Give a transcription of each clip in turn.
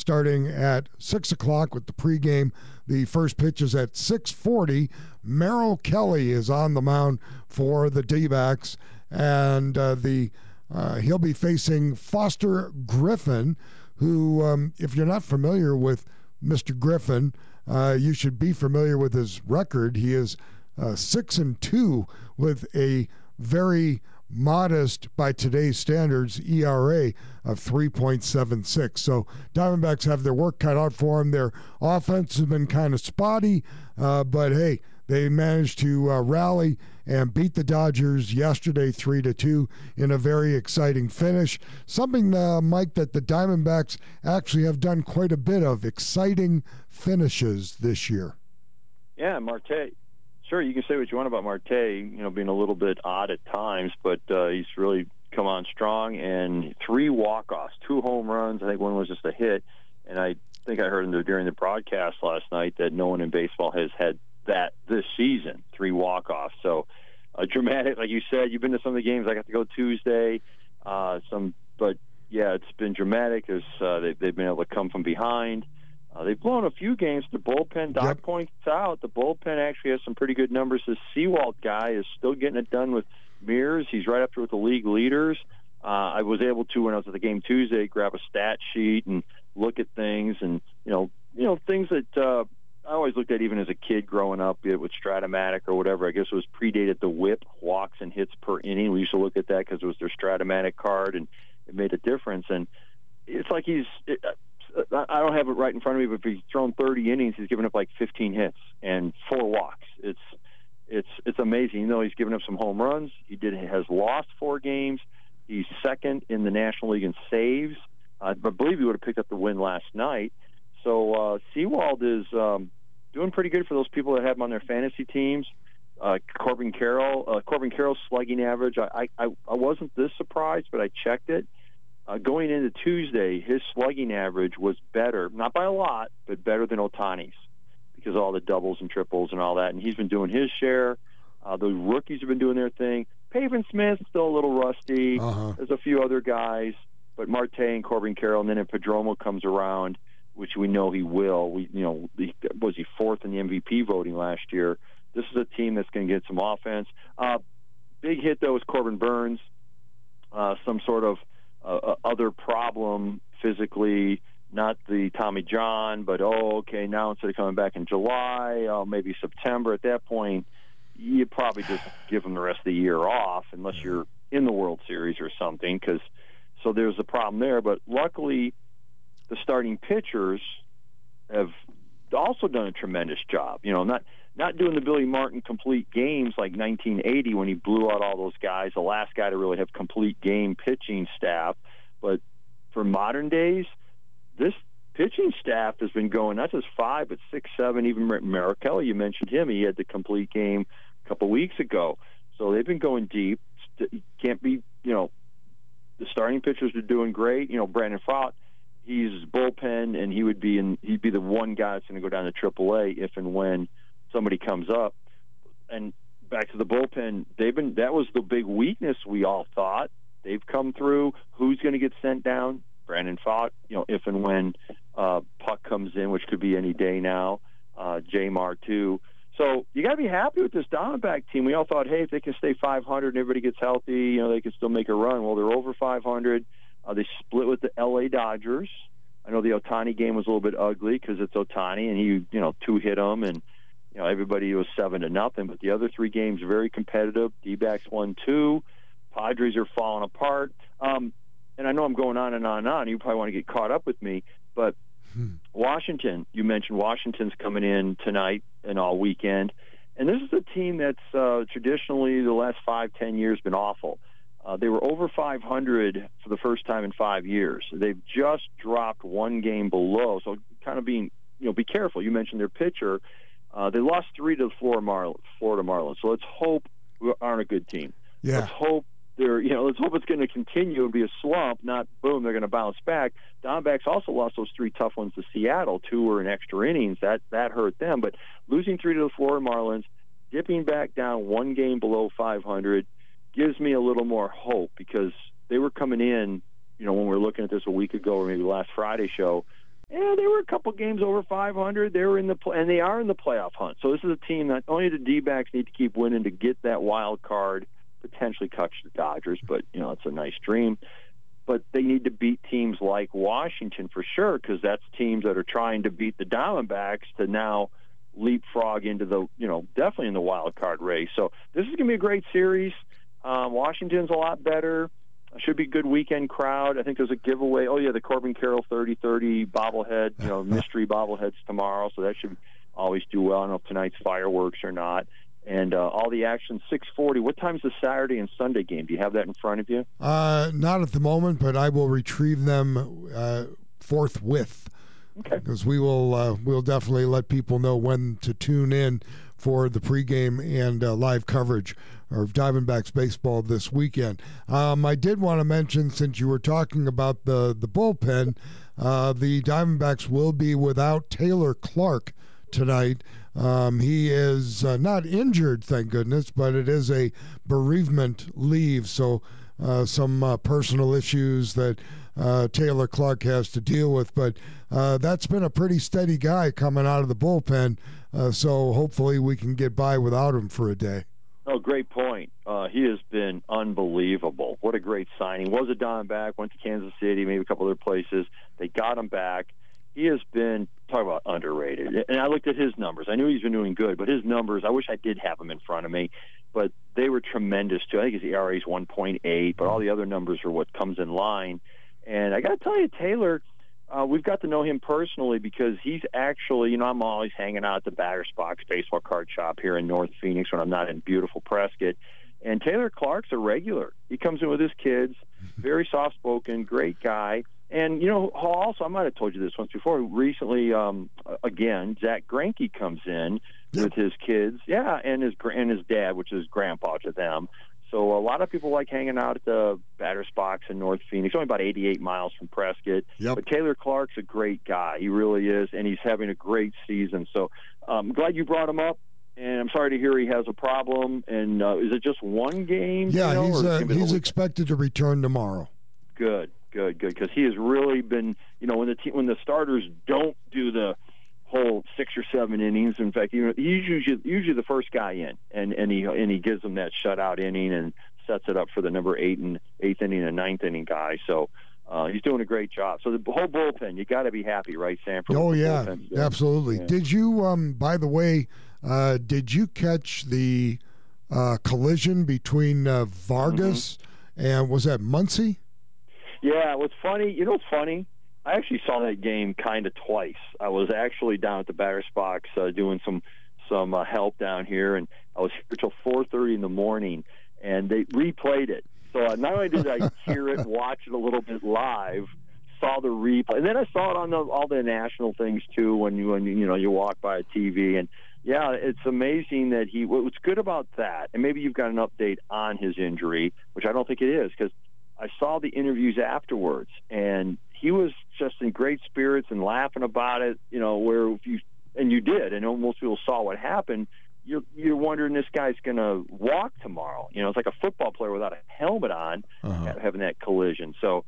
starting at 6 o'clock with the pregame. The first pitch is at 6:40. Merrill Kelly is on the mound for the D-backs, and he'll be facing Foster Griffin, who, if you're not familiar with Mr. Griffin, you should be familiar with his record. He is 6-2 with a very modest, by today's standards, ERA of 3.76. So Diamondbacks have their work cut out for them. Their offense has been kind of spotty, but hey, they managed to rally and beat the Dodgers yesterday 3-2 in a very exciting finish. Something, Mike, that the Diamondbacks actually have done quite a bit of, exciting finishes this year. Yeah, Marte. Sure, you can say what you want about Marte, being a little bit odd at times, but he's really come on strong. And 3 walk-offs, 2 home runs. I think one was just a hit. And I think I heard during the broadcast last night that no one in baseball has had that this season, 3 walk-offs. So dramatic, like you said. You've been to some of the games. I got to go Tuesday. But yeah, it's been dramatic as they've been able to come from behind. They've blown a few games. The bullpen, Doc points out, the bullpen actually has some pretty good numbers. This Sewald guy is still getting it done with Mears. He's right up there with the league leaders. I was able to, when I was at the game Tuesday, grab a stat sheet and look at things, and things that I always looked at even as a kid growing up, be it with Stratomatic or whatever. I guess it was predated the WHIP, walks and hits per inning. We used to look at that because it was their Stratomatic card, and it made a difference. And it's like I don't have it right in front of me, but if he's thrown 30 innings, he's given up like 15 hits and 4 walks. It's amazing. He's given up some home runs. He has lost 4 games. He's second in the National League in saves. I believe he would have picked up the win last night. So Sewald is doing pretty good for those people that have him on their fantasy teams. Corbin Carroll's slugging average, I wasn't this surprised, but I checked it. Going into Tuesday, his slugging average was better, not by a lot, but better than Ohtani's because of all the doubles and triples and all that. And he's been doing his share. The rookies have been doing their thing. Pavin Smith's still a little rusty. There's a few other guys, but Marte and Corbin Carroll, and then if Perdomo comes around, which we know he will. Was he 4th in the MVP voting last year? This is a team that's going to get some offense. Big hit though is Corbin Burns, some sort of other problem physically, not the Tommy John, but now instead of coming back in July, maybe September. At that point, you probably just give him the rest of the year off, unless you're in the World Series or something. So there's a problem there. But luckily, the starting pitchers have also done a tremendous job. Not doing the Billy Martin complete games like 1980 when he blew out all those guys, the last guy to really have complete game pitching staff. But for modern days, this pitching staff has been going not just 5, but 6, 7. Even Merrill Kelly, you mentioned him. He had the complete game a couple weeks ago. So they've been going deep. Can't be, the starting pitchers are doing great. Brandon Pfaadt, he's bullpen, and he'd be the one guy that's going to go down to AAA if and when somebody comes up. And back to the bullpen, that was the big weakness we all thought. They've come through. Who's going to get sent down? Brandon Pfaadt, if and when Puck comes in, which could be any day now. Jamar too. So you got to be happy with this Diamondback team. We all thought, hey, if they can stay 500 and everybody gets healthy, they can still make a run. Well, they're over 500. They split with the L.A. Dodgers. I know the Ohtani game was a little bit ugly because it's Ohtani, and he, 2 hit them, and everybody was 7-0. But the other 3 games are very competitive. D-backs won 2. Padres are falling apart. And I know I'm going on and on and on. You probably want to get caught up with me, but Washington, you mentioned Washington's coming in tonight and all weekend. And this is a team that's traditionally the last 5-10 years been awful. They were over 500 for the first time in 5 years. They've just dropped 1 game below. So kind of being, be careful. You mentioned their pitcher. They lost 3 to the Florida Marlins. So let's hope we aren't a good team. Yeah. Let's hope let's hope it's going to continue and be a slump, not boom, they're going to bounce back. Diamondbacks also lost those 3 tough ones to Seattle. 2 were in extra innings. That hurt them. But losing 3 to the Florida Marlins, dipping back down 1 game below 500 gives me a little more hope, because they were coming in, when we were looking at this a week ago or maybe last Friday show, Yeah, they were a couple games over 500. They were in the and they are in the playoff hunt. So this is a team that only the D-backs need to keep winning to get that wild card, potentially catch the Dodgers. But it's a nice dream. But they need to beat teams like Washington for sure, because that's teams that are trying to beat the Diamondbacks to now leapfrog into the definitely in the wild card race. So this is going to be a great series. Washington's a lot better. Should be a good weekend crowd. I think there's a giveaway. Oh, yeah, the Corbin Carroll 30-30 bobblehead, mystery bobbleheads tomorrow, so that should always do well. I don't know if tonight's fireworks or not. And all the action, 6:40. What time's the Saturday and Sunday game? Do you have that in front of you? Not at the moment, but I will retrieve them forthwith. Okay. Because we'll definitely let people know when to tune in for the pregame and live coverage of Diamondbacks baseball this weekend. I did want to mention, since you were talking about the bullpen, the Diamondbacks will be without Taylor Clark tonight. He is not injured, thank goodness, but it is a bereavement leave, so some personal issues that Taylor Clark has to deal with. But that's been a pretty steady guy coming out of the bullpen, so hopefully we can get by without him for a day. Oh, great point. He has been unbelievable. What a great signing. Was a Diamondback, went to Kansas City, maybe a couple other places. They got him back. He has been, talk about underrated. And I looked at his numbers. I knew he's been doing good, but his numbers, I wish I did have them in front of me, but they were tremendous too. I think his ERA is 1.8, but all the other numbers are what comes in line. And I got to tell you, Taylor, we've got to know him personally because he's actually, I'm always hanging out at the Batter's Box baseball card shop here in North Phoenix when I'm not in beautiful Prescott. And Taylor Clark's a regular. He comes in with his kids, very soft-spoken, great guy. And, also, I might have told you this once before, recently, again, Zach Greinke comes in with his kids, and his dad, which is grandpa to them. So a lot of people like hanging out at the Batter's Box in North Phoenix, only about 88 miles from Prescott. Yep. But Taylor Clark's a great guy. He really is, and he's having a great season. So I'm glad you brought him up. And I'm sorry to hear he has a problem. And is it just one game? Yeah, he's expected to return tomorrow. Good, because he has really been, when the starters don't do the whole 6 or 7 innings. In fact, he's usually the first guy in, and he gives them that shutout inning and sets it up for the number 8th inning and 9th inning guy. So he's doing a great job. So the whole bullpen, you got to be happy, right, Sanford? Oh yeah, absolutely. Yeah. Did you, by the way, did you catch the collision between Vargas and was that Muncy? Yeah, it was funny. You know what's funny? I actually saw that game kind of twice. I was actually down at the Batter's Box doing some help down here, and I was here till 4:30 in the morning, and they replayed it. So not only did I hear it, watch it a little bit live, saw the replay, and then I saw it on all the national things too. When you walk by a TV, and yeah, it's amazing that what's good about that, and maybe you've got an update on his injury, which I don't think it is, because I saw the interviews afterwards, and he was just in great spirits and laughing about it. Where you did, and most people saw what happened. You're wondering, this guy's going to walk tomorrow. It's like a football player without a helmet on, having that collision. So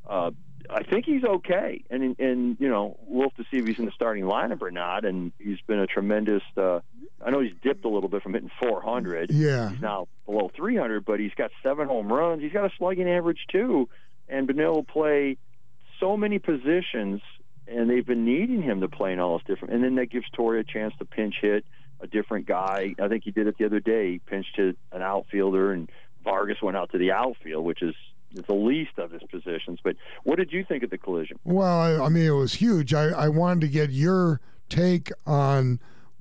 I think he's okay, and we'll have to see if he's in the starting lineup or not. And he's been a tremendous. I know he's dipped a little bit from hitting 400. Yeah, he's now below 300, but he's got 7 home runs. He's got a slugging average too, and been able to play so many positions. And they've been needing him to play in all those different. And then that gives Torrey a chance to pinch hit a different guy. I think he did it the other day. He pinched hit an outfielder, and Vargas went out to the outfield, which is the least of his positions. But what did you think of the collision? Well, I mean, it was huge. I wanted to get your take on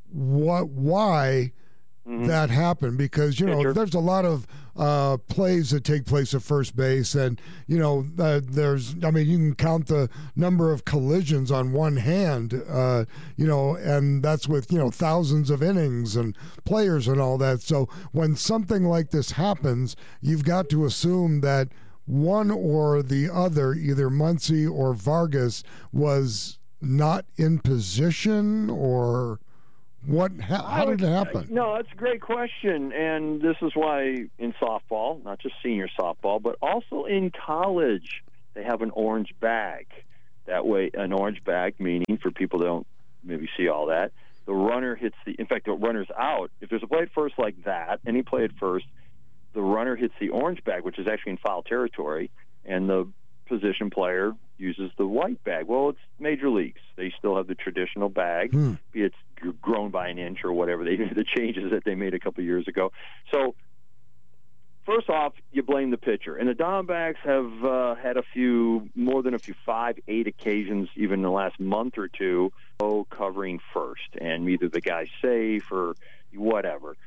why that happened, because there's a lot of plays that take place at first base, and you can count the number of collisions on one hand, and that's with thousands of innings and players and all that. So when something like this happens, you've got to assume that one or the other, either Muncy or Vargas, was not in position, or how did it happen? No, that's a great question, and this is why in softball, not just senior softball, but also in college, they have an orange bag. That way, an orange bag, meaning for people that don't maybe see all that, the runner hits in fact, the runner's out. If there's a play at first like that, any play at first, the runner hits the orange bag, which is actually in foul territory, and the position player uses the white bag. Well, it's major leagues. They still have the traditional bag, be it grown by an inch or whatever, the changes that they made a couple years ago. So, first off, you blame the pitcher. And the Diamondbacks have had more than a few, 5, 8 occasions, even in the last month or two, covering first. And either the guy's safe or whatever.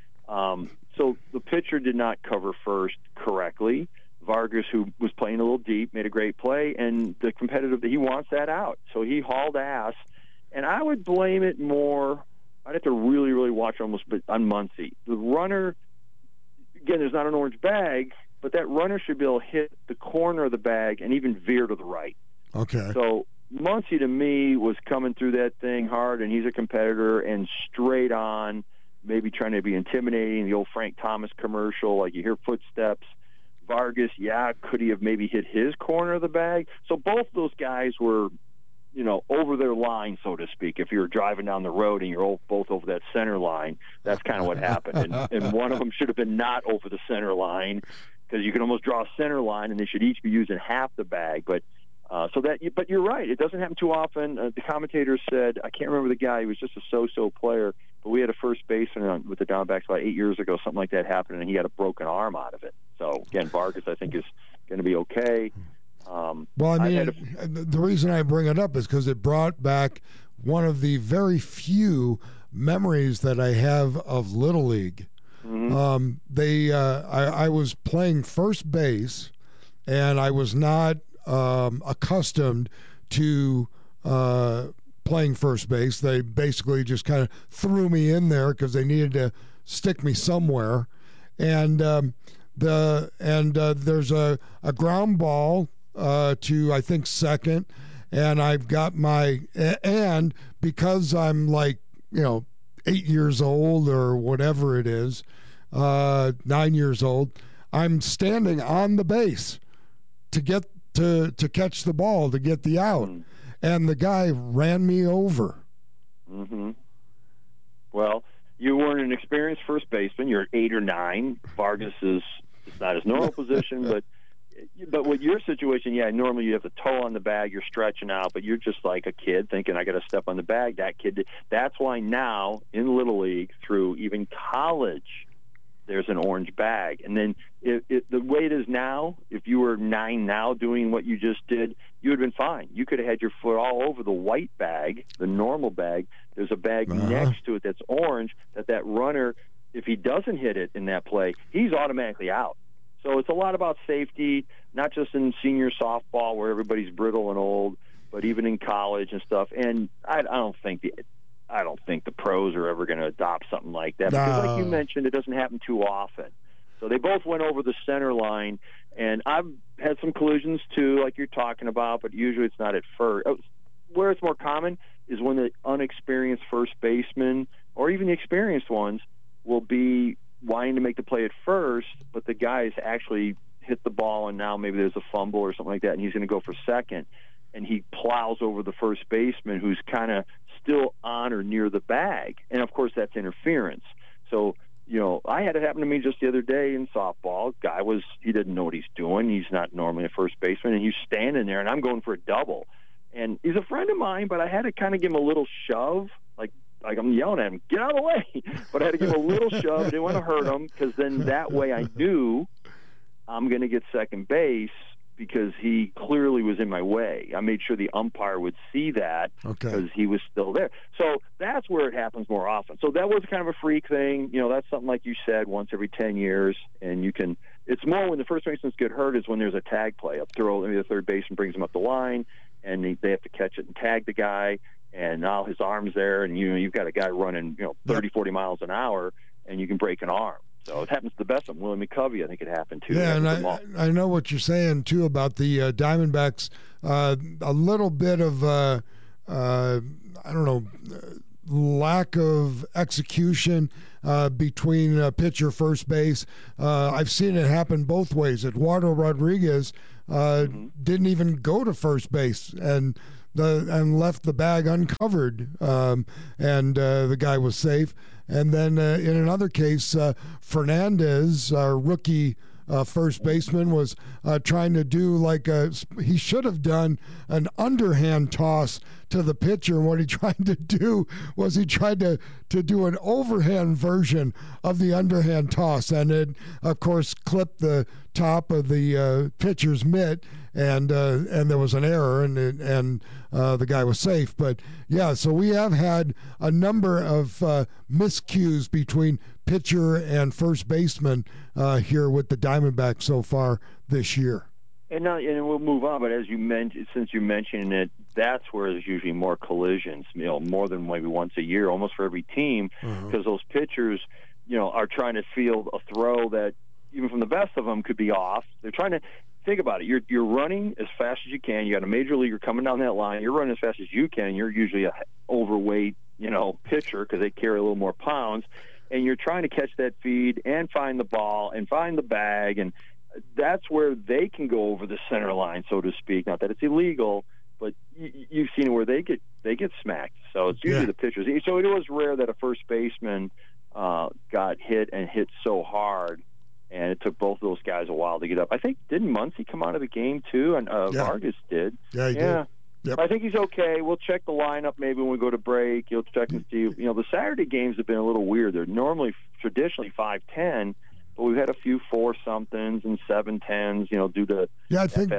So the pitcher did not cover first correctly. Vargas, who was playing a little deep, made a great play, and the competitive, he wants that out. So he hauled ass. And I would blame it more, I'd have to really, really watch almost on Muncy. The runner, again, there's not an orange bag, but that runner should be able to hit the corner of the bag and even veer to the right. Okay. So Muncy, to me, was coming through that thing hard, and he's a competitor and straight on, maybe trying to be intimidating, the old Frank Thomas commercial, like you hear footsteps. Vargas, could he have maybe hit his corner of the bag? So both those guys were, over their line, so to speak. If you're driving down the road and you're both over that center line, that's kind of what happened. And one of them should have been not over the center line, because you can almost draw a center line, and they should each be using half the bag. But but you're right. It doesn't happen too often. The commentator said, I can't remember the guy. He was just a so-so player. But we had a first baseman with the Diamondbacks about 8 years ago. Something like that happened, and he had a broken arm out of it. So, again, Vargas, I think, is going to be okay. Well, I mean, the reason I bring it up is because it brought back one of the very few memories that I have of Little League. Mm-hmm. I was playing first base, and I was not accustomed to playing first base. They basically just kind of threw me in there because they needed to stick me somewhere. And there's a ground ball to, I think, second, and I've got and because I'm 8 years old or whatever it is, 9 years old, I'm standing on the base to get to catch the ball, to get the out, and the guy ran me over. Mm-hmm. Well, you weren't an experienced first baseman. You're 8 or 9. Vargas is not his normal position, but with your situation, normally you have the toe on the bag, you're stretching out, but you're just like a kid thinking, I got to step on the bag. That kid did. That's why now in Little League, through even college, there's an orange bag. And then the way it is now, if you were 9 now doing what you just did, you would have been fine. You could have had your foot all over the white bag, the normal bag. There's a bag next to it that's orange, that runner, if he doesn't hit it in that play, he's automatically out. So it's a lot about safety, not just in senior softball where everybody's brittle and old, but even in college and stuff. And I don't think the pros are ever going to adopt something like that, because, like you mentioned, it doesn't happen too often. So they both went over the center line, and I've had some collisions too, like you're talking about, but usually it's not at first. Where it's more common is when the unexperienced first baseman, or even the experienced ones, will be wanting to make the play at first, but the guy's actually hit the ball, and now maybe there's a fumble or something like that, and he's going to go for second, and he plows over the first baseman who's kind of still on or near the bag. And, of course, that's interference. So, I had it happen to me just the other day in softball. Guy he didn't know what he's doing. He's not normally a first baseman, and he's standing there, and I'm going for a double. And he's a friend of mine, but I had to kind of give him a little shove, like I'm yelling at him, get out of the way. But I had to give him a little shove. I didn't want to hurt him, because then that way I knew I'm going to get second base, because he clearly was in my way. I made sure the umpire would see that, because he was still there. So that's where it happens more often. So that was kind of a freak thing. That's something, like you said, once every 10 years. And it's more when the first basemen get hurt is when there's a tag play. Maybe the third baseman brings him up the line, and they have to catch it and tag the guy. And now his arm's there, and you've got a guy running 30, 40 miles an hour, and you can break an arm. So it happens to the best of them. Willie McCovey, I think it happened too. Yeah, and I know what you're saying too about the Diamondbacks. A little bit of lack of execution between pitcher first base. I've seen it happen both ways. Eduardo Rodriguez didn't even go to first base, and and left the bag uncovered, and the guy was safe. And then in another case, Fernandez, our rookie first baseman, was trying to do he should have done an underhand toss to the pitcher. And what he tried to do was he tried to do an overhand version of the underhand toss. And it, of course, clipped the top of the pitcher's mitt. And there was an error, and the guy was safe. But yeah, so we have had a number of miscues between pitcher and first baseman here with the Diamondbacks so far this year. And we'll move on. But as you mentioned, since you mentioned it, that's where there's usually more collisions. More than maybe once a year, almost for every team, because those pitchers, are trying to field a throw that even from the best of them could be off. They're trying to. Think about it. You're running as fast as you can. You got a major leaguer coming down that line. You're running as fast as you can. You're usually a overweight, pitcher because they carry a little more pounds, and you're trying to catch that feed and find the ball and find the bag, and that's where they can go over the center line, so to speak. Not that it's illegal, but you've seen where they get smacked. So it's usually the pitchers. So it was rare that a first baseman got hit and hit so hard. And it took both of those guys a while to get up. I think, didn't Muncy come out of the game too? And Vargas did. Yeah, he did. Yep. I think he's okay. We'll check the lineup maybe when we go to break. You'll check and see. The Saturday games have been a little weird. They're normally traditionally 5-10, but we've had a few 4-somethings and 7-10s. Due to I think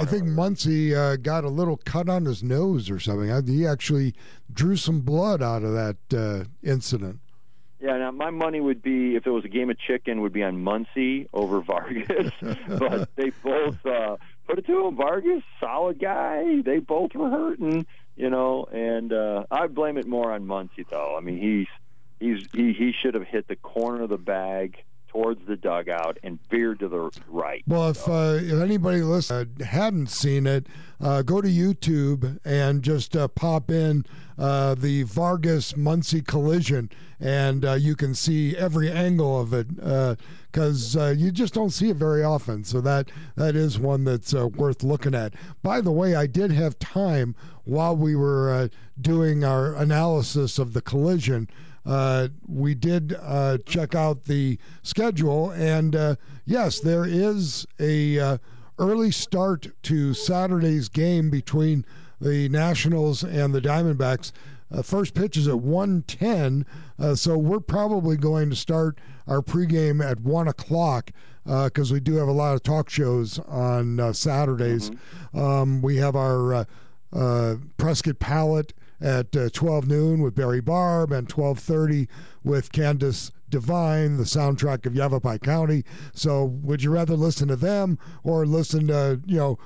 Muncy got a little cut on his nose or something. He actually drew some blood out of that incident. Yeah, now my money would be, if it was a game of chicken, would be on Muncy over Vargas. But they both put it to him. Vargas, solid guy. They both were hurting, and I blame it more on Muncy, though. I mean, he should have hit the corner of the bag towards the dugout and veered to the right. Well, if anybody listening hadn't seen it, go to YouTube and just pop in the Vargas-Muncy collision, and you can see every angle of it because you just don't see it very often. So that is one that's worth looking at. By the way, I did have time while we were doing our analysis of the collision. We did check out the schedule, and yes, there is a early start to Saturday's game between the Nationals and the Diamondbacks. First pitch is at 1:10, so we're probably going to start our pregame at 1 o'clock because we do have a lot of talk shows on Saturdays. We have our Prescott Palette at 12 noon with Barry Barb, and 12:30 with Candace Devine, the soundtrack of Yavapai County. So would you rather listen to them or listen to,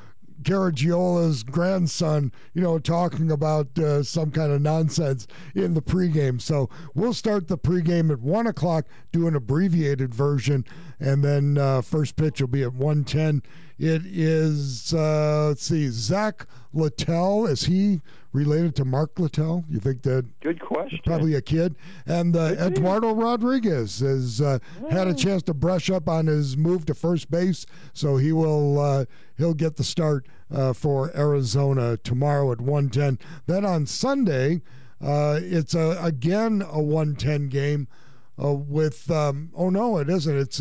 Garagiola's grandson, talking about some kind of nonsense in the pregame? So we'll start the pregame at 1 o'clock, do an abbreviated version, and then first pitch will be at 1:10. It is, let's see, Zach Littell. Is he related to Mark Littell? You think that? Good question. Probably a kid. And Eduardo Rodriguez has had a chance to brush up on his move to first base, so he'll get the start for Arizona tomorrow at 1:10. Then on Sunday, it's again a 1:10 game with oh no, it isn't. It's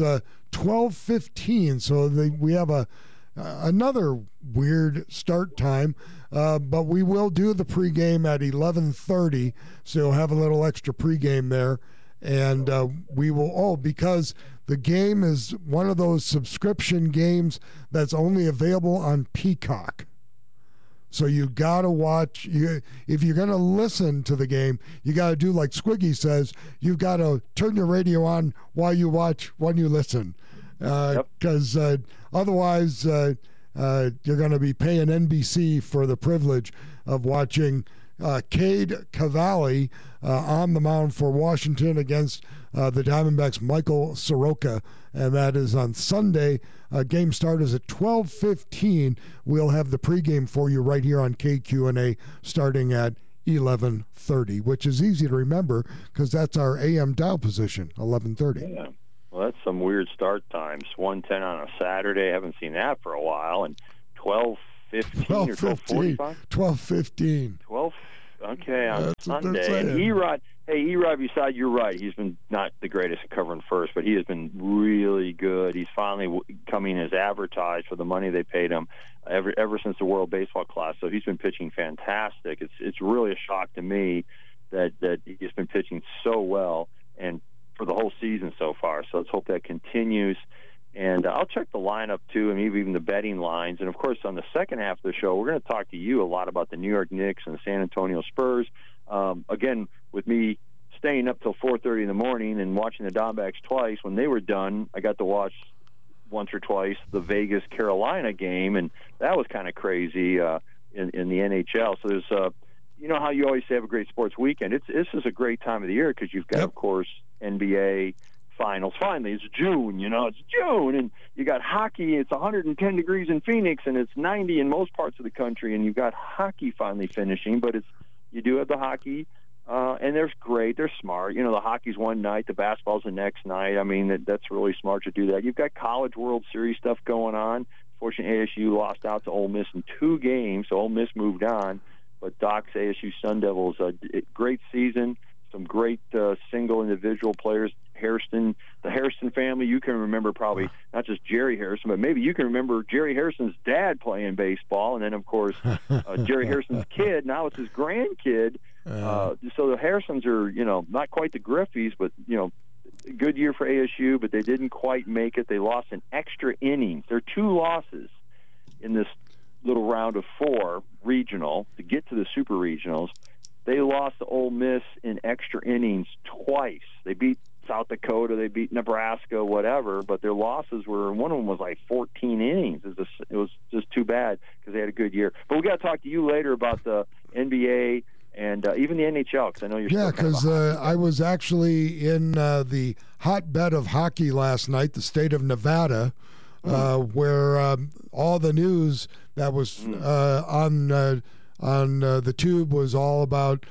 12:15. So we have another weird start time. But we will do the pregame at 11:30, so you'll have a little extra pregame there. And we will, because the game is one of those subscription games that's only available on Peacock. So you got to watch. If you're going to listen to the game, you got to do like Squiggy says. You've got to turn your radio on while you watch, when you listen. Because otherwise you're going to be paying NBC for the privilege of watching Cade Cavalli on the mound for Washington against the Diamondbacks' Michael Soroka, and that is on Sunday. Game start is at 12:15. We'll have the pregame for you right here on KQNA starting at 11:30, which is easy to remember because that's our AM dial position, 11:30. Yeah. Well, that's some weird start times. 1:10 on a Saturday. I haven't seen that for a while. And 12:15 or 12:45? 12:15. 12. Okay, on That's what they're Sunday. And saying. Erod, beside, you're right. He's been not the greatest at covering first, but he has been really good. He's finally coming as advertised for the money they paid him ever since the World Baseball Classic. So he's been pitching fantastic. It's really a shock to me that he's been pitching so well and for the whole season so far. So let's hope that continues. And I'll check the lineup, too, and maybe even the betting lines. And, of course, on the second half of the show, we're going to talk to you a lot about the New York Knicks and the San Antonio Spurs. Again, with me staying up till 4:30 in the morning and watching the Diamondbacks twice, when they were done, I got to watch once or twice the Vegas-Carolina game, and that was kind of crazy in the NHL. So there's you know how you always say have a great sports weekend. This is a great time of the year because you've got, of course, NBA finals. Finally, it's June, it's June, and you got hockey. It's 110 degrees in Phoenix, and it's 90 in most parts of the country, and you've got hockey finally finishing, but you do have the hockey, and they're great. They're smart. The hockey's one night, the basketball's the next night. I mean, that's really smart to do that. You've got College World Series stuff going on. Fortunately, ASU lost out to Ole Miss in 2 games, so Ole Miss moved on, but Doc's ASU Sun Devils, a great season, some great single individual players. The Hairston family, you can remember probably not just Jerry Harrison, but maybe you can remember Jerry Harrison's dad playing baseball, and then, of course, Jerry Harrison's kid. Now it's his grandkid. So the Harrisons are, not quite the Griffies, but, good year for ASU, but they didn't quite make it. They lost in extra innings. There are 2 losses in this little round of 4 regional to get to the super regionals. They lost to Ole Miss in extra innings twice. They beat South Dakota, they beat Nebraska, whatever, but their losses were, one of them was like 14 innings. It was just too bad because they had a good year. But we got to talk to you later about the NBA and even the NHL, because I know you're Yeah, because I was actually in the hotbed of hockey last night, the state of Nevada, where all the news that was on the tube was all about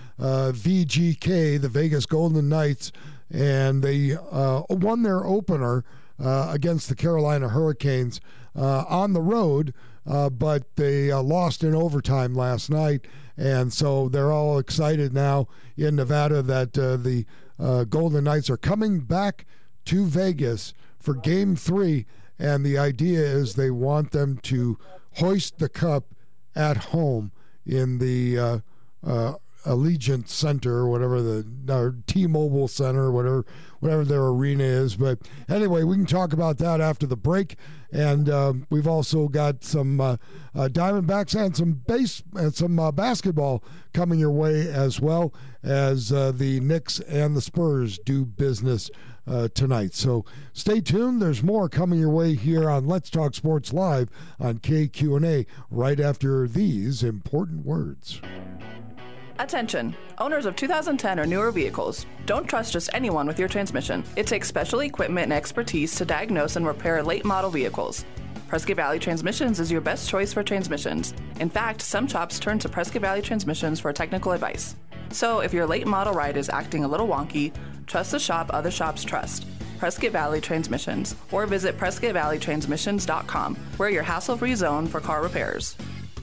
VGK, the Vegas Golden Knights, and they won their opener against the Carolina Hurricanes on the road, but they lost in overtime last night, and so they're all excited now in Nevada that the Golden Knights are coming back to Vegas for Game 3, and the idea is they want them to hoist the cup at home in the Allegiant Center, or whatever or T-Mobile Center, whatever their arena is. But anyway, we can talk about that after the break. And we've also got some Diamondbacks and some basketball coming your way, as well as the Knicks and the Spurs do business tonight. So stay tuned. There's more coming your way here on Let's Talk Sports Live on KQNA right after these important words. Attention, owners of 2010 or newer vehicles. Don't trust just anyone with your transmission. It takes special equipment and expertise to diagnose and repair late model vehicles. Prescott Valley Transmissions is your best choice for transmissions. In fact, some shops turn to Prescott Valley Transmissions for technical advice. So if your late model ride is acting a little wonky, trust the shop other shops trust. Prescott Valley Transmissions, or visit PrescottValleyTransmissions.com. We're your hassle-free zone for car repairs.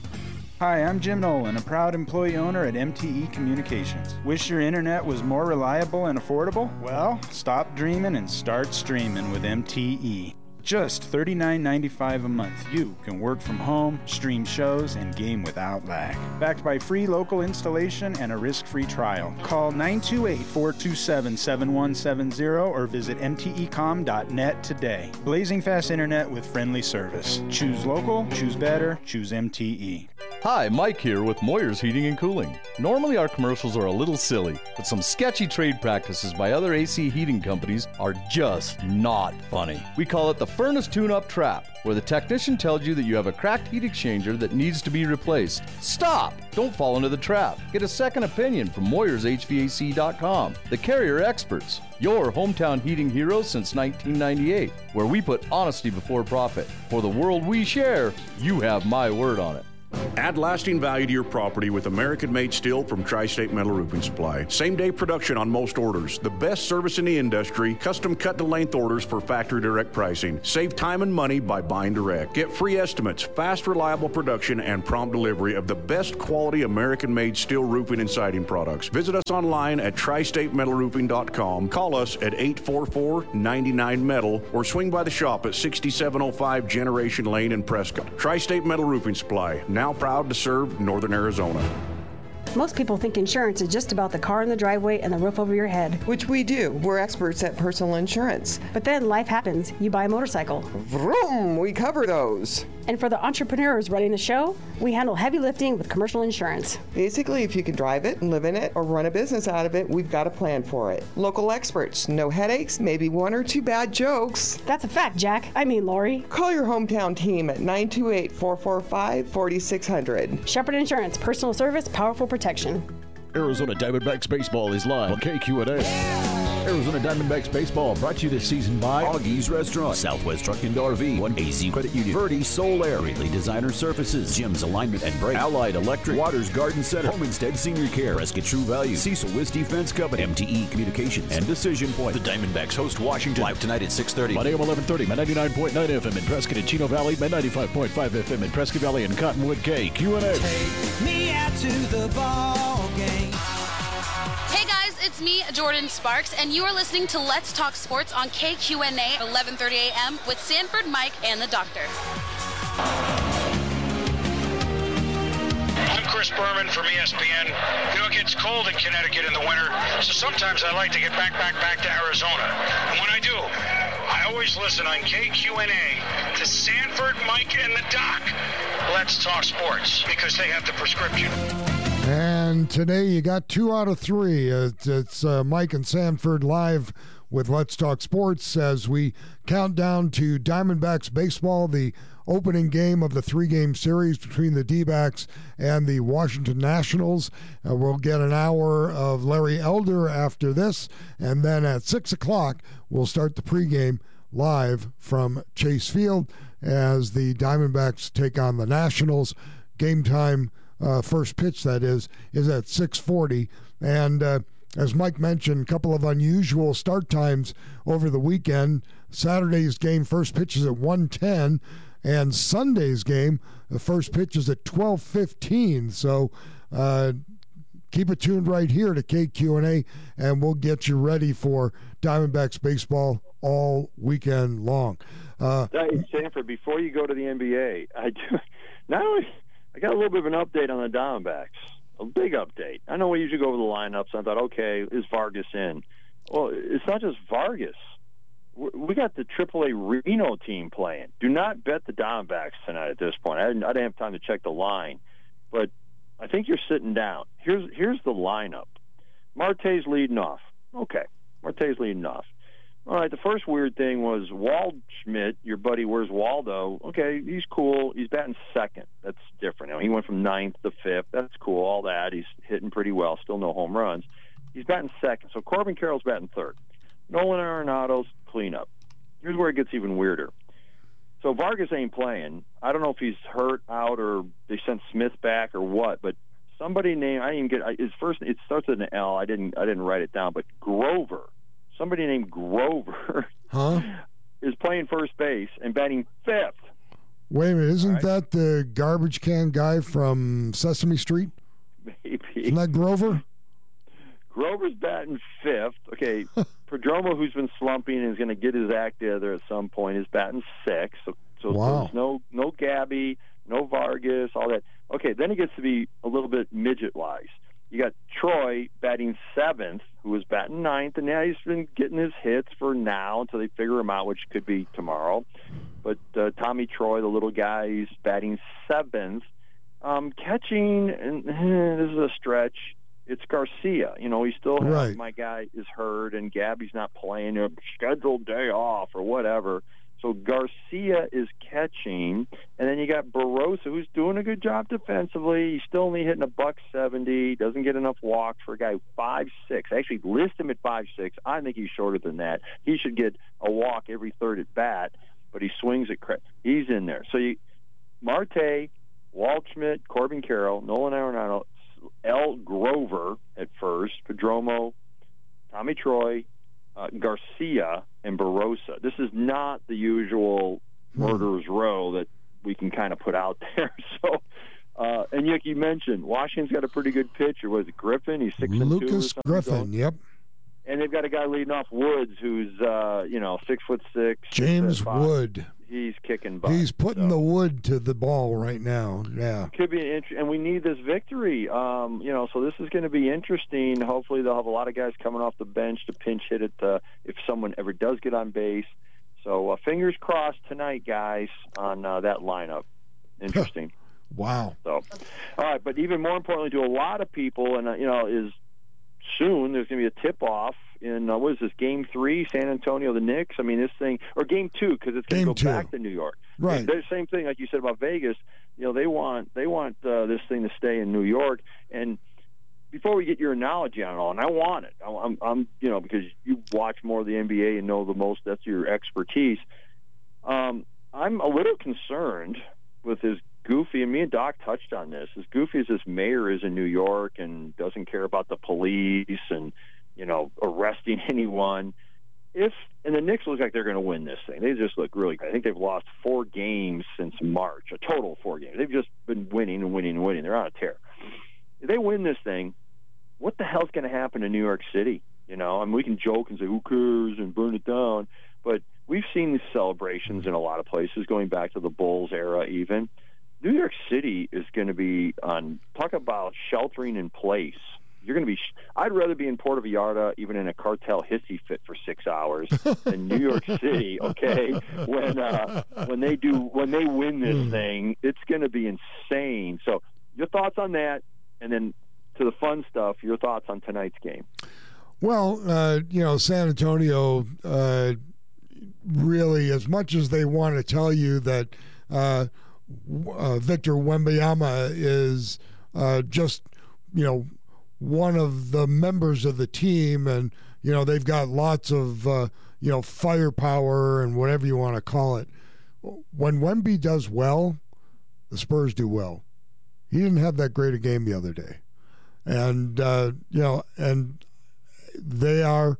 Hi, I'm Jim Nolan, a proud employee owner at MTE Communications. Wish your internet was more reliable and affordable? Well, stop dreaming and start streaming with MTE. Just $39.95 a month, you can work from home, stream shows, and game without lag. Backed by free local installation and a risk-free trial. Call 928-427-7170 or visit mtecom.net today. Blazing fast internet with friendly service. Choose local, choose better, choose MTE. Hi, Mike here with Moyer's Heating and Cooling. Normally our commercials are a little silly, but some sketchy trade practices by other AC heating companies are just not funny. We call it the furnace tune-up trap, where the technician tells you that you have a cracked heat exchanger that needs to be replaced. Stop! Don't fall into the trap. Get a second opinion from MoyersHVAC.com, the carrier experts. Your hometown heating heroes since 1998, where we put honesty before profit. For the world we share, you have my word on it. Add lasting value to your property with American-made steel from Tri-State Metal Roofing Supply. Same-day production on most orders. The best service in the industry. Custom cut-to-length orders for factory direct pricing. Save time and money by buying direct. Get free estimates, fast, reliable production, and prompt delivery of the best quality American-made steel roofing and siding products. Visit us online at tristatemetalroofing.com. Call us at 844-99-METAL or swing by the shop at 6705 Generation Lane in Prescott. Tri-State Metal Roofing Supply, now proud to serve Northern Arizona. Most people think insurance is just about the car in the driveway and the roof over your head. Which we do. We're experts at personal insurance. But then life happens. You buy a motorcycle. Vroom! We cover those. And for the entrepreneurs running the show, we handle heavy lifting with commercial insurance. Basically, if you can drive it and live in it or run a business out of it, we've got a plan for it. Local experts, no headaches, maybe one or two bad jokes. That's a fact, Jack. I mean, Lori. Call your hometown team at 928-445-4600. Shepherd Insurance, personal service, powerful protection. Arizona Diamondbacks baseball is live on KQNA. Arizona Diamondbacks baseball brought to you this season by Augie's Restaurant, Southwest Truck and RV, 1AZ Credit Union, Verde Soul Air, Ridley Designer Surfaces, Jim's Alignment and Brake, Allied Electric, Waters Garden Center, Home Instead Senior Care, Prescott True Value, Cecil Wiss Defense Company, MTE Communications, and Decision Point. The Diamondbacks host Washington live tonight at 6:30. Monday AM 11:30, Med 99.9 FM in Prescott and Chino Valley, Med 95.5 FM in Prescott Valley and Cottonwood. KQNA. Take me out to the ball game. Hey guys, it's me, Jordan Sparks, and you are listening to Let's Talk Sports on KQNA 11:30 a.m. with Sanford, Mike, and the Doctor. I'm Chris Berman from ESPN. You know, it gets cold in Connecticut in the winter, so sometimes I like to get back to Arizona. And when I do, I always listen on KQNA to Sanford, Mike, and the Doc. Let's Talk Sports, because they have the prescription. And today you got 2 out of 3. It's Mike and Sanford live with Let's Talk Sports as we count down to Diamondbacks baseball, the opening game of the 3-game series between the D-backs and the Washington Nationals. We'll get an hour of Larry Elder after this, and then at 6 o'clock we'll start the pregame live from Chase Field as the Diamondbacks take on the Nationals. Game time, first pitch that is at 6:40. And as Mike mentioned, a couple of unusual start times over the weekend. Saturday's game, first pitch is at 1:10, and Sunday's game, the first pitch is at 12:15. So keep it tuned right here to KQNA, and we'll get you ready for Diamondbacks baseball all weekend long. Sanford, before you go to the NBA, I got a little bit of an update on the Diamondbacks. A big update. I know we usually go over the lineups. I thought, okay, is Vargas in? Well, it's not just Vargas. We got the AAA Reno team playing. Do not bet the Diamondbacks tonight at this point. I didn't have time to check the line, but I think you're sitting down. Here's the lineup. Marte's leading off. Okay, Marte's leading off. All right, the first weird thing was Waldschmidt, your buddy, Where's Waldo? Okay, he's cool. He's batting second. That's different. He went from 9th to 5th. That's cool, all that. He's hitting pretty well. Still no home runs. He's batting second. So Corbin Carroll's batting third. Nolan Arenado's cleanup. Here's where it gets even weirder. So Vargas ain't playing. I don't know if he's hurt, out, or they sent Smith back or what, but somebody named, I didn't get his first, it starts with an L. I didn't write it down, but Grover. Somebody named Grover is playing first base and batting 5th. Wait a minute, isn't that the garbage can guy from Sesame Street? Maybe. Isn't that Grover? Grover's batting 5th. Okay, Perdomo, who's been slumping and is going to get his act together at some point, is batting 6th. So wow. There's no Gabby, no Vargas, all that. Okay, then it gets to be a little bit midget-wise. You got Troy batting 7th, who was batting 9th, and now he's been getting his hits for now until they figure him out, which could be tomorrow. But Tommy Troy, the little guy, he's batting 7th. Catching, and this is a stretch, it's Garcia. You know, he still has, my guy is hurt, and Gabby's not playing, a scheduled day off or whatever. So Garcia is catching, and then you got Barossa, who's doing a good job defensively. He's still only hitting $170. Doesn't get enough walks for a guy 5'6". I actually list him at 5'6". I think he's shorter than that. He should get a walk every third at bat, but he swings it. He's in there. So Marte, Waldschmidt, Corbin Carroll, Nolan Arenado, L. Grover at first, Perdomo, Tommy Troy, Garcia, and Barossa. This is not the usual murderer's row that we can kind of put out there. So, and you mentioned Washington's got a pretty good pitcher. Was it Griffin? He's 6'2". Lucas Griffin, yep. And they've got a guy leading off, Woods, who's 6'6". James Wood. He's kicking butt. He's putting the wood to the ball right now. Yeah, could be and we need this victory. So this is going to be interesting. Hopefully, they'll have a lot of guys coming off the bench to pinch hit it if someone ever does get on base. So fingers crossed tonight, guys, on that lineup. Interesting. Wow. So, all right, but even more importantly to a lot of people, and is soon there's going to be a tip-off in what is this, Game 3, San Antonio, the Knicks? I mean, this thing, or Game 2, because it's going to go back to New York. Right. The same thing like you said about Vegas. They want this thing to stay in New York. And before we get your analogy on it all, and I want it, I'm because you watch more of the NBA and know the most. That's your expertise. I'm a little concerned with this goofy, and me and Doc touched on this, as goofy as this mayor is in New York and doesn't care about the police and, arresting anyone. And the Knicks look like they're going to win this thing. They just look really good. I think they've lost 4 games since March, a total of 4 games. They've just been winning and winning and winning. They're on a tear. If they win this thing, what the hell's going to happen in New York City? We can joke and say, who cares, and burn it down. But we've seen these celebrations in a lot of places, going back to the Bulls era even. New York City is going to be talk about sheltering in place. You're going to be. I'd rather be in Puerto Vallarta, even in a cartel hissy fit for 6 hours, than New York City. Okay, when they win this thing, it's going to be insane. So, your thoughts on that, and then to the fun stuff, your thoughts on tonight's game. Well, San Antonio really, as much as they want to tell you that Victor Wembanyama is just one of the members of the team, and they've got lots of firepower and whatever you want to call it. When Wemby does well, the Spurs do well. He didn't have that great a game the other day, and and they are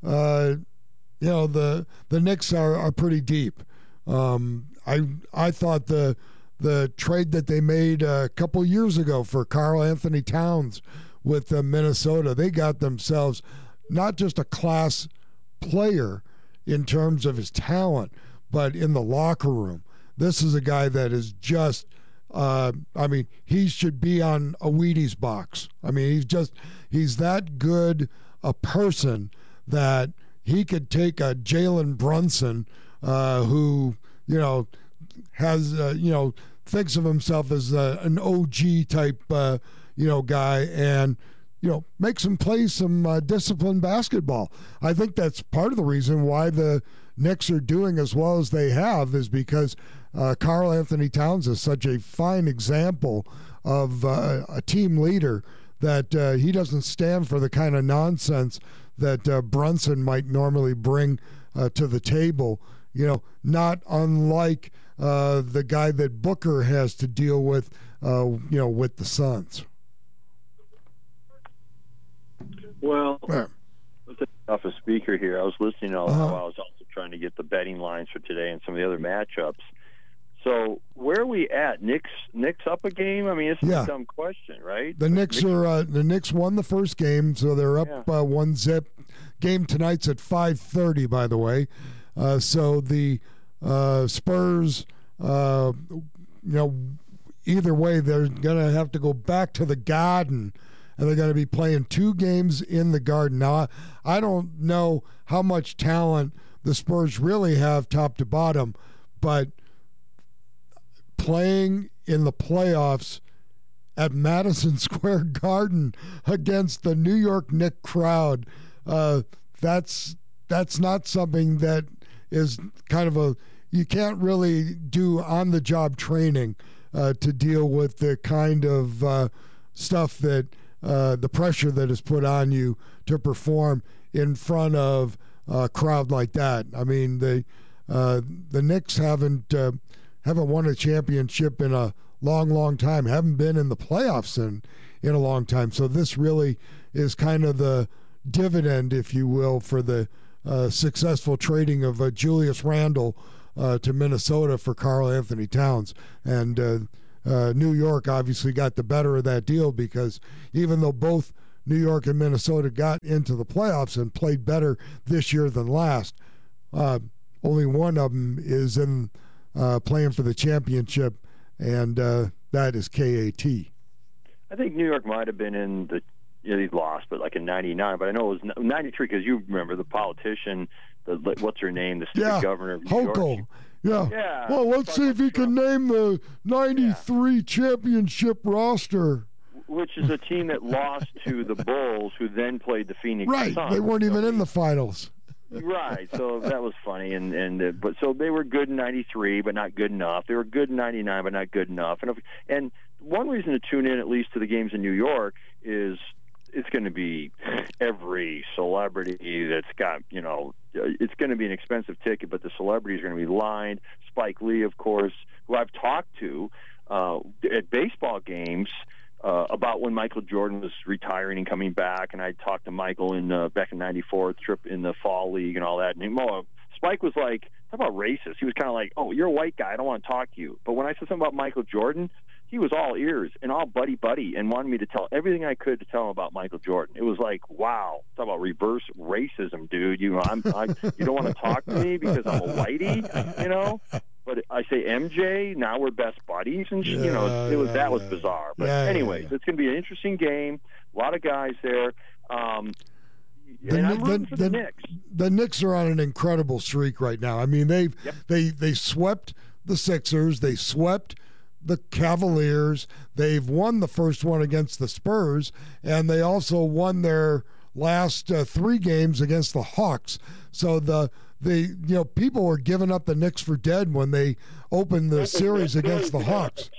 the Knicks are pretty deep. I thought the trade that they made a couple years ago for Karl Anthony Towns with Minnesota, they got themselves not just a class player in terms of his talent, but in the locker room. This is a guy that is just, he should be on a Wheaties box. He's that good a person that he could take a Jalen Brunson, who, has, thinks of himself as an OG type, guy, and, makes him play some disciplined basketball. I think that's part of the reason why the Knicks are doing as well as they have, is because Karl Anthony Towns is such a fine example of a team leader, that he doesn't stand for the kind of nonsense that Brunson might normally bring to the table. Not unlike the guy that Booker has to deal with, with the Suns. Well, let's take off a speaker here. I was listening all while I was also trying to get the betting lines for today and some of the other matchups. So where are we at? Knicks up a game? It's a dumb question, right? The Knicks won the first game, so they're up 1-0. Game tonight's at 5:30, by the way. So the Spurs, either way, they're going to have to go back to the Garden, and they're going to be playing 2 games in the Garden. Now, I don't know how much talent the Spurs really have top to bottom, but playing in the playoffs at Madison Square Garden against the New York Knicks crowd, that's not something that is kind of you can't really do on-the-job training to deal with the kind of stuff that the pressure that is put on you to perform in front of a crowd like that. The Knicks haven't won a championship in a long time. Haven't been in the playoffs in a long time. So this really is kind of the dividend, if you will, for the successful trading of Julius Randle to Minnesota for Karl Anthony Towns. And New York obviously got the better of that deal, because even though both New York and Minnesota got into the playoffs and played better this year than last, only one of them is in playing for the championship, and that is KAT. I think New York might have been in the he lost, but like in '99. But I know it was '93 because you remember the politician, what's her name, the stupid governor of New Hochul. York. Yeah. Well, let's see if he can name the '93 championship roster. Which is a team that lost to the Bulls, who then played the Phoenix Suns. Suns. They weren't even in the finals. Right, so that was funny, but so they were good in '93, but not good enough. They were good in '99, but not good enough. And one reason to tune in, at least to the games in New York, is it's going to be every celebrity that's got, it's going to be an expensive ticket, but the celebrities are going to be lined. Spike Lee, of course, who I've talked to at baseball games about when Michael Jordan was retiring and coming back, and I talked to Michael back in '94, trip in the fall league and all that. And Spike was like, talk about racist. He was kind of like, oh, you're a white guy, I don't want to talk to you. But when I said something about Michael Jordan, he was all ears and all buddy and wanted me to tell everything I could to tell him about Michael Jordan. It was like, wow, talk about reverse racism, dude. You don't want to talk to me because I'm a whitey, But I say MJ, now we're best buddies, and that was bizarre. But anyways, it's going to be an interesting game. A lot of guys there. And I'm rooting for the Knicks. The Knicks are on an incredible streak right now. I mean, they swept the Sixers, they swept the Cavaliers, they've won the first one against the Spurs, and they also won their last 3 games against the Hawks. So people were giving up the Knicks for dead when they opened the series against the Hawks.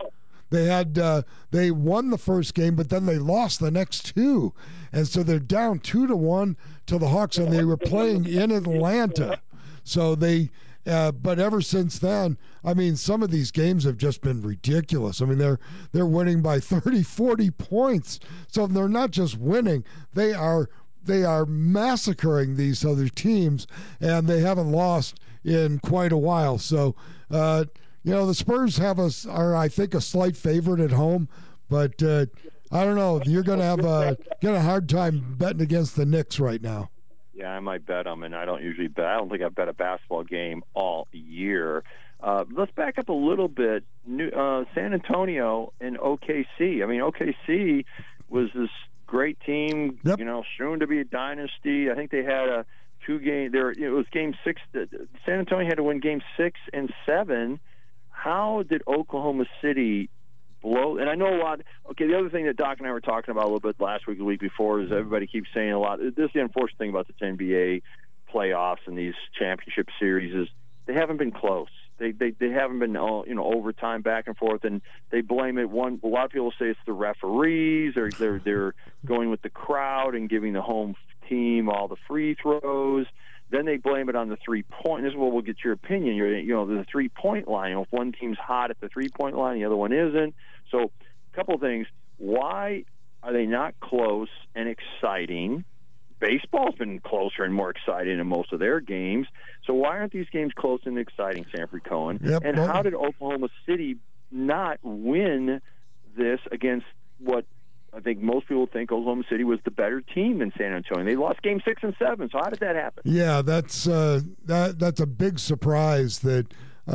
They won the first game, but then they lost the next 2, and so they're down 2-1 to the Hawks, and they were playing in Atlanta. So but ever since then, I mean, some of these games have just been ridiculous. I mean, they're winning by 30, 40 points. So they're not just winning; they are massacring these other teams, and they haven't lost in quite a while. So, the Spurs are I think a slight favorite at home, but I don't know. You're going to have a hard time betting against the Knicks right now. Yeah, I might bet them, and I don't usually bet. I don't think I've bet a basketball game all year. Let's back up a little bit. San Antonio and OKC. I mean, OKC was this great team, soon to be a dynasty. I think they had a 2-game. It was Game 6. San Antonio had to win Game 6 and 7. How did Oklahoma City blow? And I know a lot. Okay, the other thing that Doc and I were talking about a little bit last week, the week before, is everybody keeps saying a lot. This is the unfortunate thing about this NBA playoffs and these championship series is they haven't been close. They haven't been overtime back and forth, and they blame it. A lot of people say it's the referees, or they're going with the crowd and giving the home team all the free throws. Then they blame it on the 3-point. This is where we'll get your opinion. The 3-point line. If one team's hot at the 3-point line, the other one isn't. So, a couple of things. Why are they not close and exciting? Baseball's been closer and more exciting in most of their games. So why aren't these games close and exciting, Sanford Cohen? Yep, and how did Oklahoma City not win this against what I think most people think Oklahoma City was the better team than San Antonio? They lost Game 6 and 7. So how did that happen? Yeah, that's a big surprise that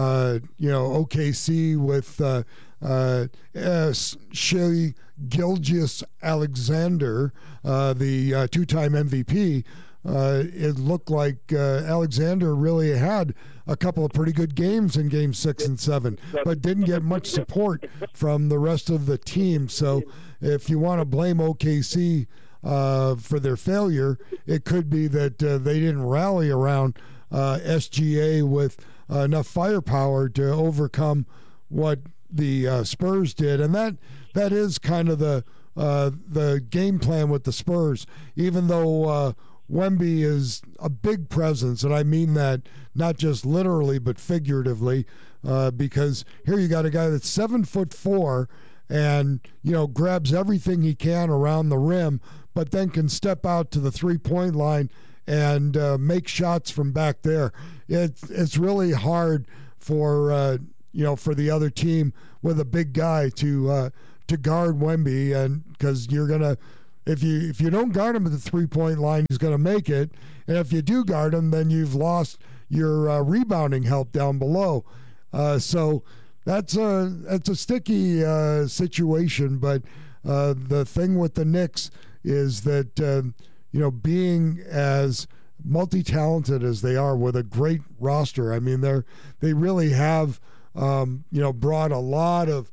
OKC with Shai Gilgeous-Alexander, the 2-time MVP, it looked like Alexander really had a couple of pretty good games in Game 6 and 7, but didn't get much support from the rest of the team. So if you want to blame OKC for their failure, it could be that they didn't rally around SGA with enough firepower to overcome what the Spurs did, and that is kind of the game plan with the Spurs. Even though Wemby is a big presence, and I mean that not just literally but figuratively, because here you got a guy that's 7'4" and grabs everything he can around the rim, but then can step out to the 3-point line and make shots from back there. It's really hard for for the other team with a big guy to guard Wemby, and because you're gonna. If you don't guard him at the 3-point line, he's going to make it. And if you do guard him, then you've lost your rebounding help down below. So that's a sticky situation. But the thing with the Knicks is that being as multi-talented as they are with a great roster. I mean, they really have brought a lot of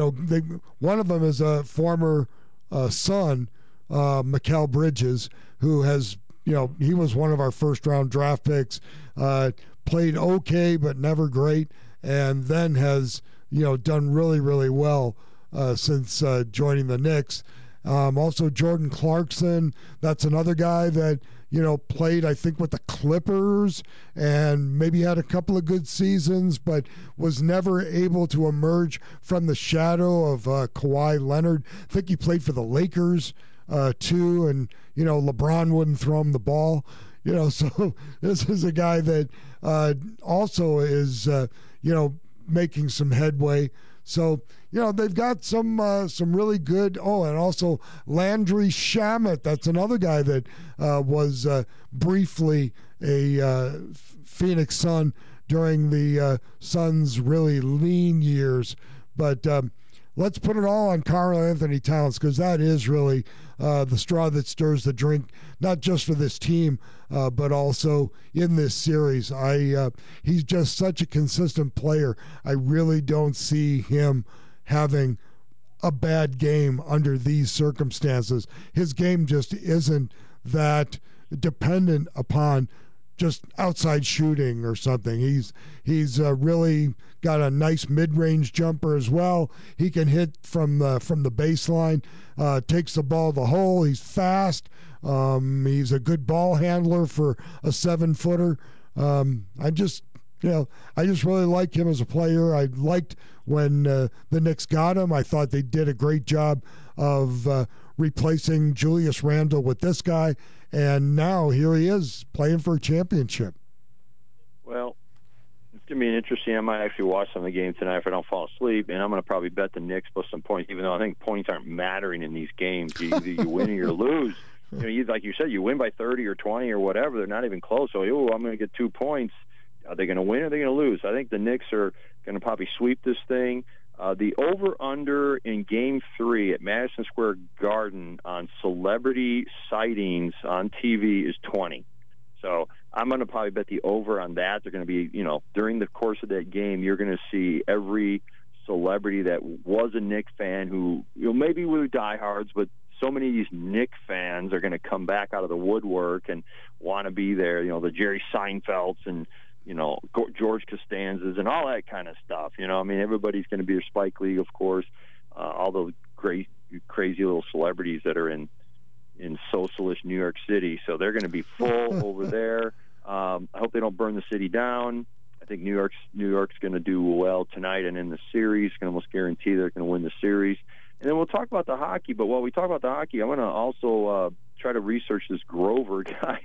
one of them is a former son. Mikal Bridges, who has, he was one of our first-round draft picks, played okay but never great, and then has, done really, really well since joining the Knicks. Also, Jordan Clarkson, that's another guy that, played, I think, with the Clippers and maybe had a couple of good seasons, but was never able to emerge from the shadow of Kawhi Leonard. I think he played for the Lakers too, and LeBron wouldn't throw him the ball, so this is a guy that also is making some headway. So they've got some really good. Oh, and also Landry Shamet, that's another guy that was briefly a Phoenix Sun during the Suns' really lean years, but let's put it all on Karl-Anthony Towns, because that is really the straw that stirs the drink, not just for this team, but also in this series. He's just such a consistent player. I really don't see him having a bad game under these circumstances. His game just isn't that dependent upon just outside shooting or something. He's really got a nice mid-range jumper as well. He can hit from the baseline, takes the ball to the hole. He's fast. He's a good ball handler for a 7-footer. I just really like him as a player. I liked when the Knicks got him. I thought they did a great job of replacing Julius Randle with this guy, and now here he is playing for a championship. Well, it's going to be interesting. I might actually watch some of the game tonight if I don't fall asleep, and I'm going to probably bet the Knicks plus some points, even though I think points aren't mattering in these games. Either you win or you lose. Like you said, you win by 30 or 20 or whatever. They're not even close. So, I'm going to get 2 points. Are they going to win or are they going to lose? I think the Knicks are going to probably sweep this thing. The over-under in Game 3 at Madison Square Garden on celebrity sightings on TV is 20. So I'm going to probably bet the over on that. They're going to be, during the course of that game, you're going to see every celebrity that was a Knicks fan who, maybe were diehards, but so many of these Knicks fans are going to come back out of the woodwork and want to be there. The Jerry Seinfelds and, George Costanzas and all that kind of stuff. Everybody's going to be a Spike Lee, of course, all those great, crazy little celebrities that are in socialist New York City. So they're going to be full over there. I hope they don't burn the city down. I think New York's going to do well tonight and in the series. Can almost guarantee they're going to win the series. And then we'll talk about the hockey. But while we talk about the hockey, I'm going to also try to research this Grover guy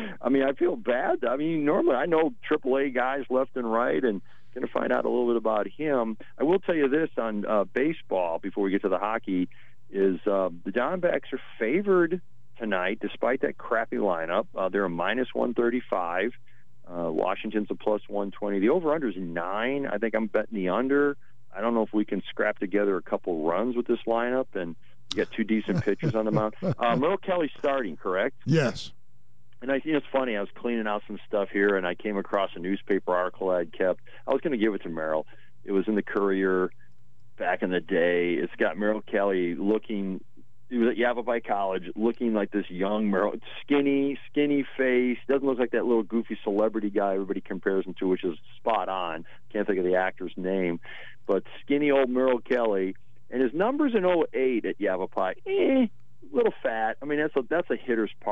I feel bad. Normally I know AAA guys left and right, and going to find out a little bit about him. I will tell you this on baseball before we get to the hockey is the Diamondbacks are favored tonight despite that crappy lineup. They're a minus 135. Washington's a plus 120. The over-under is 9. I think I'm betting the under. I don't know if we can scrap together a couple runs with this lineup, and you got 2 decent pitchers on the mound. Merrill Kelly's starting, correct? Yes. And it's funny. I was cleaning out some stuff here, and I came across a newspaper article I had kept. I was going to give it to Merrill. It was in the Courier back in the day. It's got Merrill Kelly looking. He was at Yavapai College, looking like this young Merrill, skinny face. Doesn't look like that little goofy celebrity guy everybody compares him to, which is spot on. Can't think of the actor's name, but skinny old Merrill Kelly. And his numbers in 08 at Yavapai, a little fat. That's a hitter's park.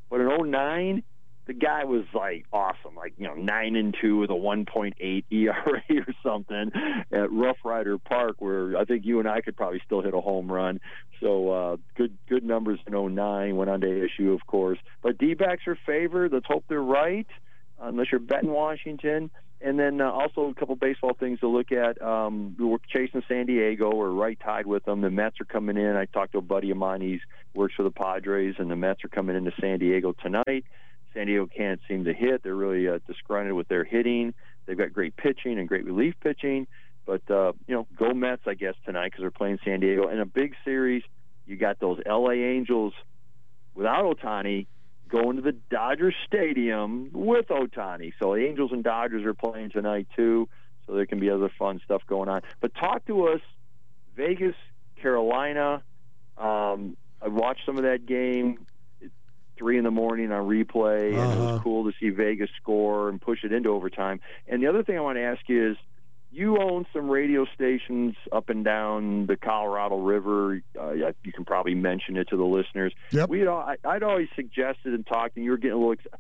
But in 2009, the guy was like awesome, like 9-2 with a 1.8 ERA or something at Rough Rider Park, where I think you and I could probably still hit a home run. So good numbers in 2009. Went on to ASU, of course. But D-backs are favored. Let's hope they're right, unless you're betting Washington. And then also a couple baseball things to look at. We're chasing San Diego. We're right tied with them. The Mets are coming in. I talked to a buddy of mine. He works for the Padres, and the Mets are coming into San Diego tonight. San Diego can't seem to hit. They're really disgruntled with their hitting. They've got great pitching and great relief pitching. But, go Mets, I guess, tonight because they're playing San Diego. In a big series, you got those L.A. Angels without Ohtani going to the Dodger Stadium with Ohtani. So the Angels and Dodgers are playing tonight, too. So there can be other fun stuff going on. But talk to us, Vegas, Carolina. I watched some of that game. 3 a.m. on replay, and it was cool to see Vegas score and push it into overtime. And the other thing I want to ask you is, you own some radio stations up and down the Colorado River. You can probably mention it to the listeners. Yep. I'd always suggested and talked, and you were getting a little excited.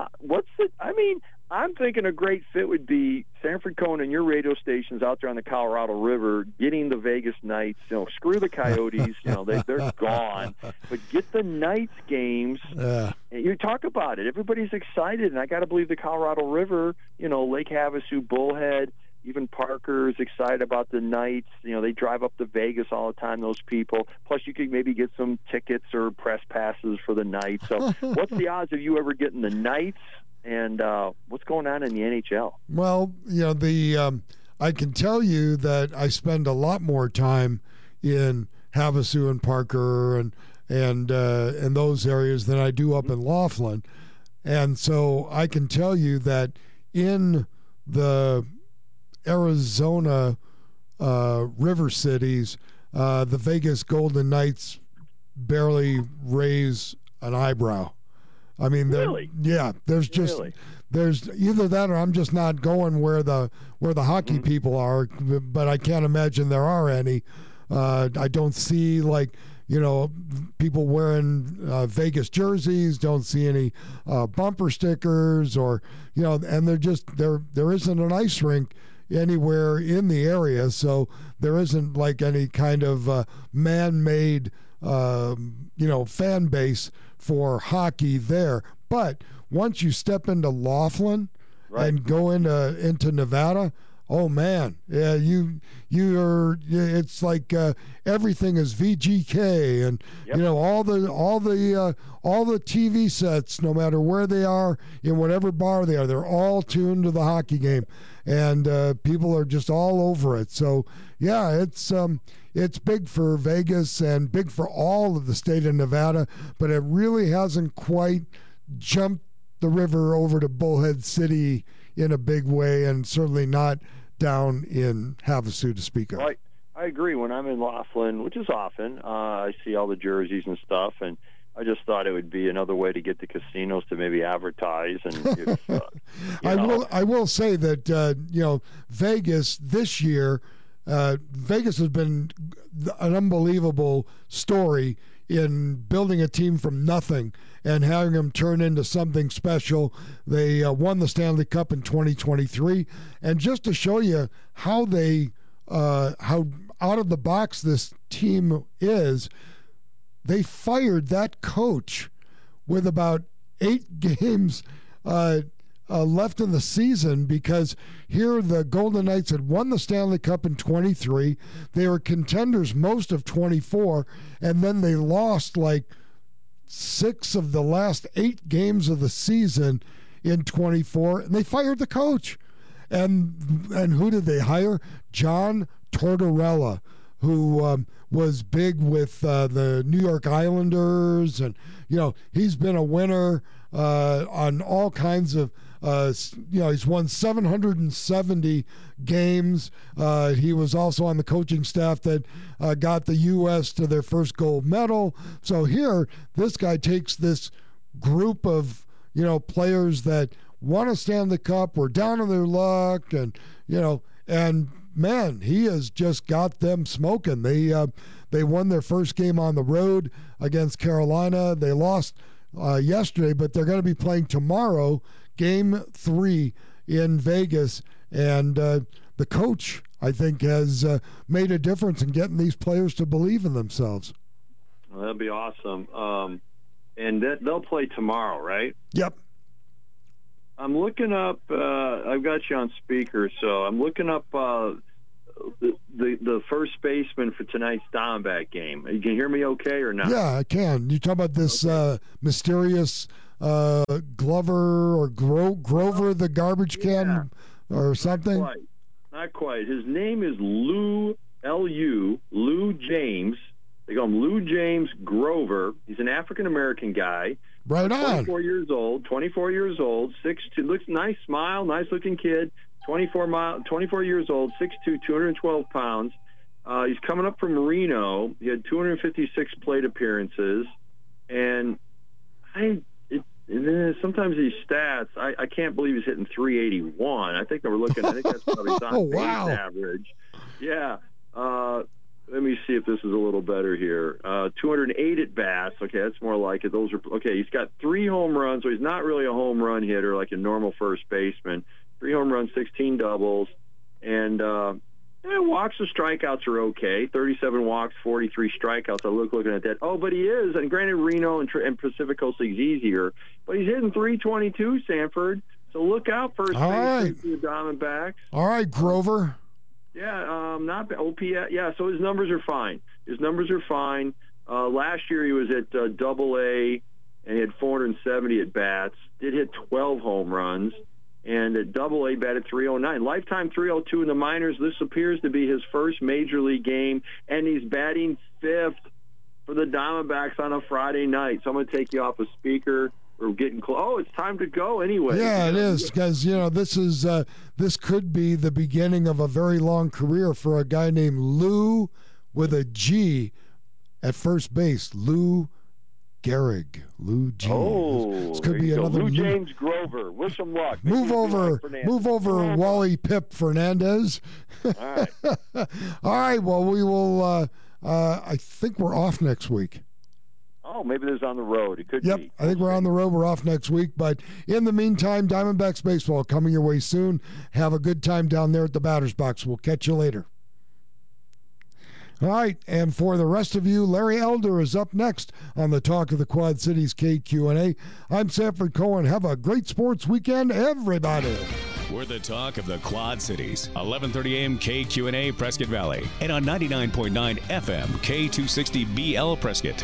I'm thinking a great fit would be Sanford Cohen and your radio stations out there on the Colorado River, getting the Vegas Knights. Screw the Coyotes. They're gone. But get the Knights games. And you talk about it. Everybody's excited, and I got to believe the Colorado River, Lake Havasu, Bullhead, even Parker is excited about the Knights. They drive up to Vegas all the time, those people. Plus, you could maybe get some tickets or press passes for the Knights. So what's the odds of you ever getting the Knights? And what's going on in the NHL? Well, I can tell you that I spend a lot more time in Havasu and Parker and those areas than I do up in Laughlin. And so I can tell you that in the Arizona river cities, the Vegas Golden Knights barely raise an eyebrow. I mean, really? Yeah, there's either that or I'm just not going where the hockey people are, but I can't imagine there are any. I don't see people wearing Vegas jerseys, don't see any bumper stickers or, and there isn't an ice rink anywhere in the area, so there isn't like any kind of man-made fan base for hockey there. But once you step into Laughlin and go into Nevada, oh man, yeah, it's like everything is VGK, and all the TV sets, no matter where they are, in whatever bar they are, they're all tuned to the hockey game, and people are just all over it. So yeah, it's big for Vegas and big for all of the state of Nevada, but it really hasn't quite jumped the river over to Bullhead City in a big way, and certainly not down in Havasu to speak of. Right. I agree. When I'm in Laughlin, which is often, I see all the jerseys and stuff, and I just thought it would be another way to get the casinos to maybe advertise. And I will say that Vegas this year, Vegas has been an unbelievable story in building a team from nothing and having them turn into something special. They won the Stanley Cup in 2023, and just to show you how how out of the box this team is, they fired that coach with about 8 games left in the season, because here the Golden Knights had won the Stanley Cup in 23. They were contenders most of 24, and then they lost like 6 of the last 8 games of the season in 24, and they fired the coach. And who did they hire? John Tortorella, who was big with the New York Islanders, and he's been a winner on all kinds of he's won 770 games. He was also on the coaching staff that got the U.S. to their first gold medal. So here, this guy takes this group of players that won a Stanley Cup, were down on their luck, and man, he has just got them smoking. They won their first game on the road against Carolina. They lost yesterday, but they're going to be playing tomorrow, Game 3 in Vegas. And the coach, I think, has made a difference in getting these players to believe in themselves. Well, that'd be awesome. And they'll play tomorrow, right? Yep. I'm looking up. I've got you on speaker, so I'm looking up the first baseman for tonight's Diamondback game. You can hear me okay or not? Yeah, I can. You talk about this mysterious Glover or Grover, the garbage can, or something? Not quite. His name is Lou James. They call him Lou James Grover. He's an African-American guy. Right on. 24 years old, 6'2", looks nice, smile, nice-looking kid, 24 years old, 6'2", 212 pounds. He's coming up from Reno. He had 256 plate appearances. And sometimes these stats, I can't believe he's hitting 381. I think that's probably his on base average. Yeah. Let me see if this is a little better here. 208 at bats. Okay, that's more like it. He's got 3 home runs, so he's not really a home run hitter like a normal first baseman. 3 home runs, 16 doubles, and walks and strikeouts are okay. 37 walks, 43 strikeouts. I looking at that. Oh, but he is, and granted, Reno and Pacific Coast League's easier, but he's hitting 322, Sanford. So look out, first base for the Diamondbacks. All right, Grover. Yeah, not OPS. Yeah, so his numbers are fine. Last year he was at Double-A, and he had 470 at bats. Did hit 12 home runs, and at Double-A batted 309. Lifetime 302 in the minors. This appears to be his first major league game, and he's batting 5th for the Diamondbacks on a Friday night. So I'm going to take you off a speaker. We're getting close. Oh, it's time to go anyway. Yeah, it is, because this could be the beginning of a very long career for a guy named Lou with a G at first base. Lou Gehrig. Lou G. Oh, this could be another Lou James Grover. Wish him luck. Move over, Wally Pip Fernandez. All right. All right. Well, we will. I think we're off next week. Oh, maybe there's on the road. It could be. Yep, I think we're on the road. We're off next week. But in the meantime, Diamondbacks baseball coming your way soon. Have a good time down there at the batter's box. We'll catch you later. All right, and for the rest of you, Larry Elder is up next on the Talk of the Quad Cities KQNA. I'm Sanford Cohen. Have a great sports weekend, everybody. We're the Talk of the Quad Cities. 11:30 a.m. KQNA Prescott Valley, and on 99.9 FM K260BL Prescott.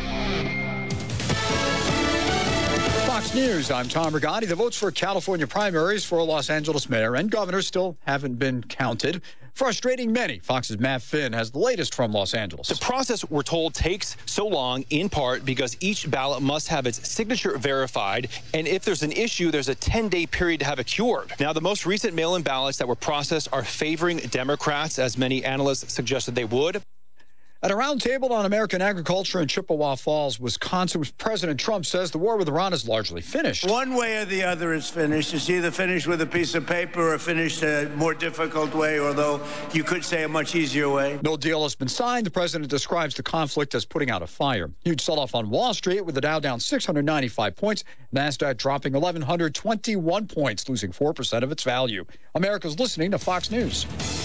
Fox News, I'm Tom Rigotti. The votes for California primaries for Los Angeles mayor and governor still haven't been counted, frustrating many. Fox's Matt Finn has the latest from Los Angeles. The process, we're told, takes so long in part because each ballot must have its signature verified, and if there's an issue, there's a 10-day period to have it cured. Now, the most recent mail-in ballots that were processed are favoring Democrats, as many analysts suggested they would. At a roundtable on American agriculture in Chippewa Falls, Wisconsin, President Trump says the war with Iran is largely finished. One way or the other is finished. It's either finished with a piece of paper or finished a more difficult way, although you could say a much easier way. No deal has been signed. The president describes the conflict as putting out a fire. Huge sell-off on Wall Street with the Dow down 695 points, NASDAQ dropping 1,121 points, losing 4% of its value. America's listening to Fox News.